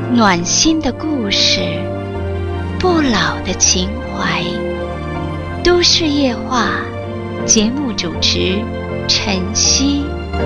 暖心的故事，不老的情怀。都市夜话节目主持晨曦。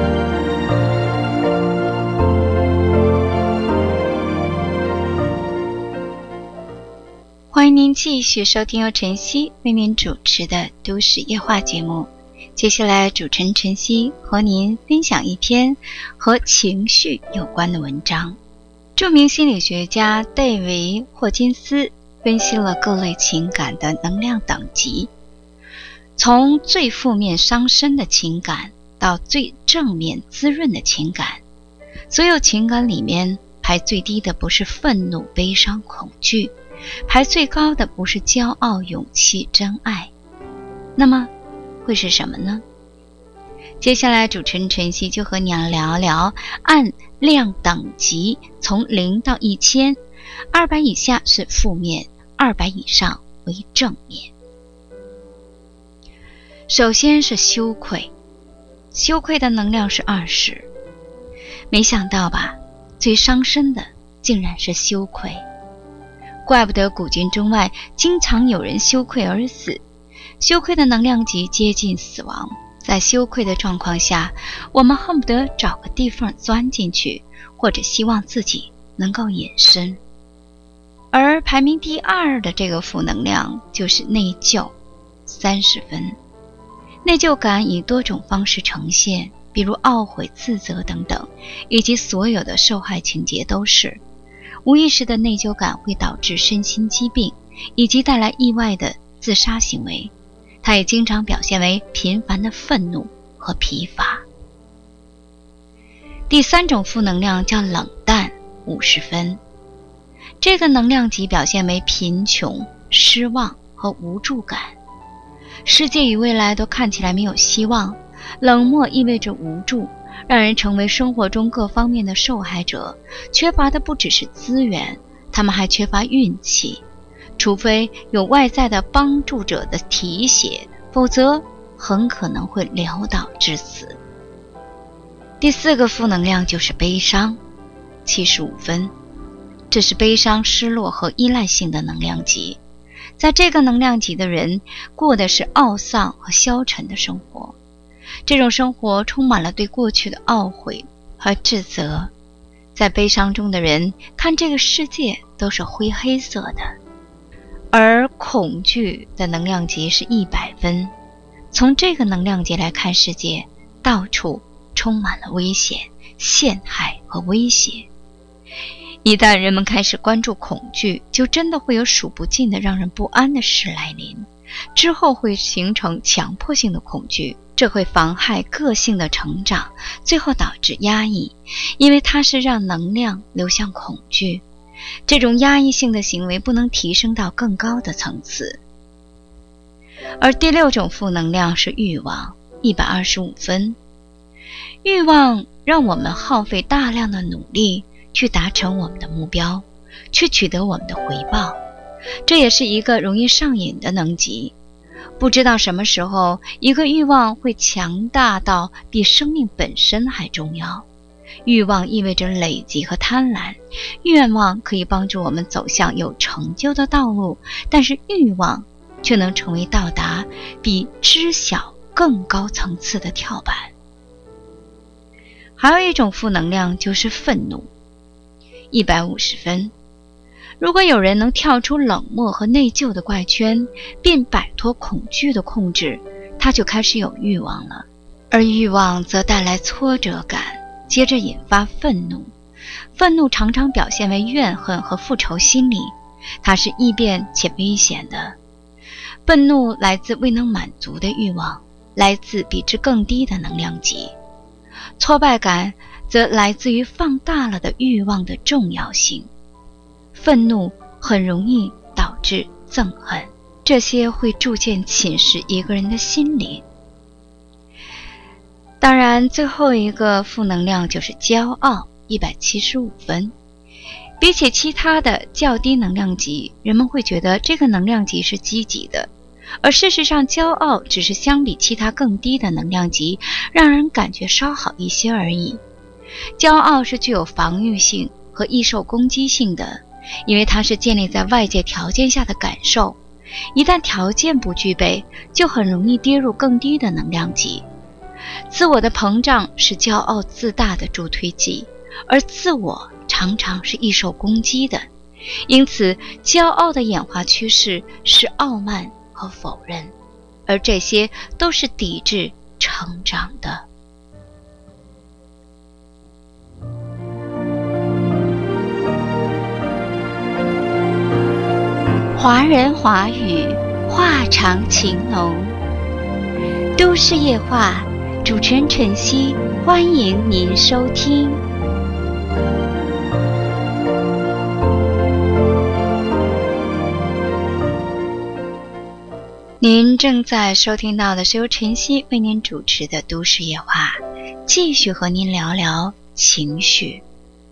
欢迎您继续收听由晨曦为您主持的都市夜话节目。接下来主持人晨曦和您分享一篇和情绪有关的文章。著名心理学家戴维·霍金斯分析了各类情感的能量等级，从最负面伤身的情感到最正面滋润的情感。所有情感里面排最低的不是愤怒、悲伤、恐惧，排最高的不是骄傲、勇气、真爱。那么会是什么呢？接下来主持人晨曦就和你聊聊按量等级，从0到1000，200以下是负面，200以上为正面。首先是羞愧，羞愧的能量是20。没想到吧，最伤身的竟然是羞愧。怪不得古今中外经常有人羞愧而死，羞愧的能量级接近死亡。在羞愧的状况下，我们恨不得找个地方钻进去，或者希望自己能够隐身。而排名第2的这个负能量就是内疚，30分。内疚感以多种方式呈现，比如懊悔、自责等等，以及所有的受害情节都是。无意识的内疚感会导致身心疾病，以及带来意外的自杀行为。它也经常表现为频繁的愤怒和疲乏。第3种负能量叫冷淡，50分。这个能量级表现为贫穷、失望和无助感。世界与未来都看起来没有希望，冷漠意味着无助，让人成为生活中各方面的受害者。缺乏的不只是资源，他们还缺乏运气。除非有外在的帮助者的提携，否则很可能会潦倒致死。第4个负能量就是悲伤，75分。这是悲伤、失落和依赖性的能量级。在这个能量级的人过的是懊丧和消沉的生活，这种生活充满了对过去的懊悔和自责。在悲伤中的人看这个世界都是灰黑色的。而恐惧的能量级是100分。从这个能量级来看世界，到处充满了危险、陷害和威胁。一旦人们开始关注恐惧，就真的会有数不尽的让人不安的事来临，之后会形成强迫性的恐惧，这会妨害个性的成长，最后导致压抑，因为它是让能量流向恐惧。这种压抑性的行为不能提升到更高的层次。而第6种负能量是欲望，125分。欲望让我们耗费大量的努力去达成我们的目标，去取得我们的回报，这也是一个容易上瘾的能级。不知道什么时候，一个欲望会强大到比生命本身还重要。欲望意味着累积和贪婪，愿望可以帮助我们走向有成就的道路，但是欲望却能成为到达比知晓更高层次的跳板。还有一种负能量就是愤怒，150分。如果有人能跳出冷漠和内疚的怪圈，并摆脱恐惧的控制，他就开始有欲望了。而欲望则带来挫折感，接着引发愤怒。愤怒常常表现为怨恨和复仇心理，它是易变且危险的。愤怒来自未能满足的欲望，来自比之更低的能量级。挫败感则来自于放大了的欲望的重要性。愤怒很容易导致憎恨，这些会逐渐侵蚀一个人的心灵。当然，最后一个负能量就是骄傲，175分。比起其他的较低能量级，人们会觉得这个能量级是积极的，而事实上骄傲只是相比其他更低的能量级让人感觉稍好一些而已。骄傲是具有防御性， 和易受攻击性的，因为它是建立在外界条件下的感受，一旦条件不具备，就很容易跌入更低的能量级。自我的膨胀是骄傲自大的助推剂，而自我常常是易受攻击的，因此骄傲的演化趋势是傲慢和否认，而这些都是抵制成长的。华人华语，话长情浓。都市夜话，主持人晨曦，欢迎您收听。您正在收听到的是由晨曦为您主持的都市夜话，继续和您聊聊情绪。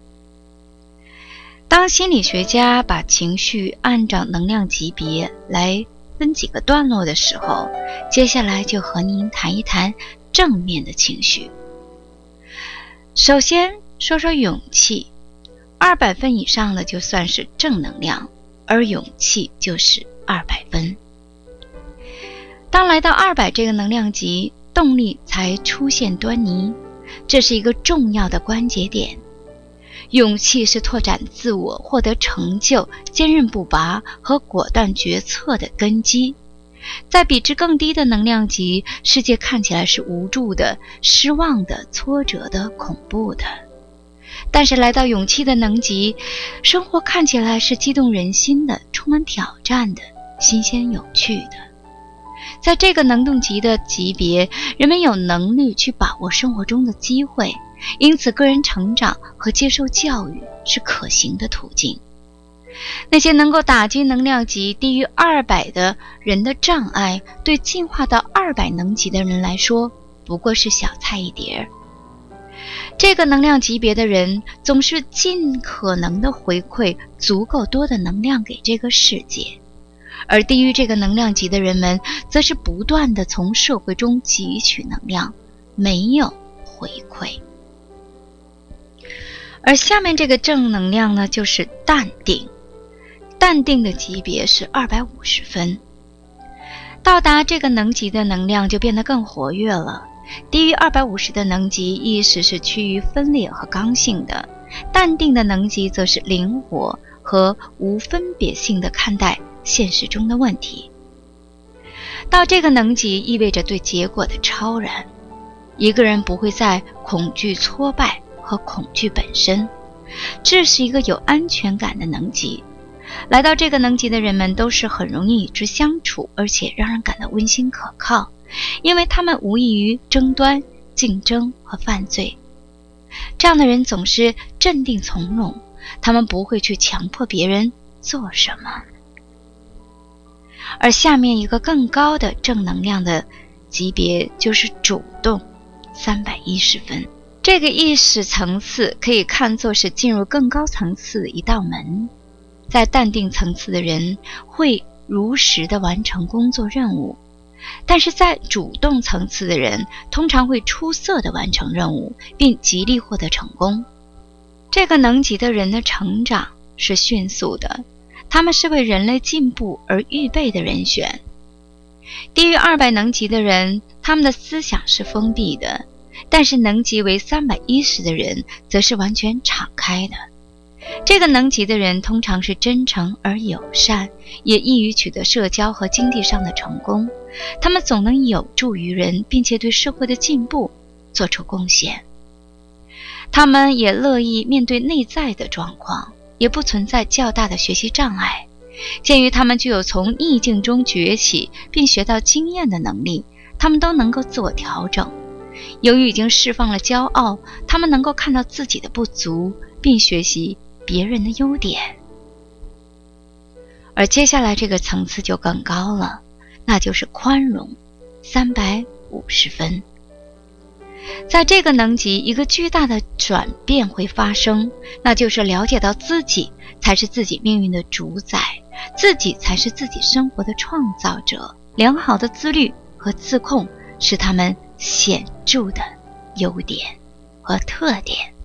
当心理学家把情绪按照能量级别来分几个段落的时候，接下来就和您谈一谈正面的情绪。首先说说勇气，200分以上的就算是正能量，而勇气就是200分。当来到200这个能量级，动力才出现端倪，这是一个重要的关节点。勇气是拓展自我、获得成就、坚韧不拔和果断决策的根基。在比之更低的能量级，世界看起来是无助的、失望的、挫折的、恐怖的。但是来到勇气的能级，生活看起来是激动人心的、充满挑战的、新鲜有趣的。在这个能动级的级别，人们有能力去把握生活中的机会，因此个人成长和接受教育是可行的途径。那些能够打击能量级低于200的人的障碍，对进化到200能级的人来说不过是小菜一碟。这个能量级别的人总是尽可能的回馈足够多的能量给这个世界，而低于这个能量级的人们则是不断地从社会中汲取能量，没有回馈。而下面这个正能量呢，就是淡定。淡定的级别是250分。到达这个能级的能量就变得更活跃了。低于250的能级，意识是趋于分裂和刚性的；淡定的能级则是灵活和无分别性地看待现实中的问题。到这个能级意味着对结果的超然。一个人不会再恐惧挫败和恐惧本身，这是一个有安全感的能级。来到这个能级的人们都是很容易与之相处，而且让人感到温馨可靠，因为他们无异于争端、竞争和犯罪。这样的人总是镇定从容，他们不会去强迫别人做什么。而下面一个更高的正能量的级别就是主动，310分。这个意识层次可以看作是进入更高层次的一道门。在淡定层次的人会如实地完成工作任务，但是在主动层次的人通常会出色地完成任务，并极力获得成功。这个能级的人的成长是迅速的，他们是为人类进步而预备的人选。低于200能级的人，他们的思想是封闭的，但是能级为310的人则是完全敞开的。这个能级的人通常是真诚而友善，也易于取得社交和经济上的成功。他们总能有助于人，并且对社会的进步做出贡献。他们也乐意面对内在的状况，也不存在较大的学习障碍。鉴于他们具有从逆境中崛起并学到经验的能力，他们都能够自我调整。由于已经释放了骄傲，他们能够看到自己的不足，并学习别人的优点。而接下来这个层次就更高了，那就是宽容，350分。在这个能级，一个巨大的转变会发生，那就是了解到自己才是自己命运的主宰，自己才是自己生活的创造者。良好的自律和自控是他们显著的优点和特点。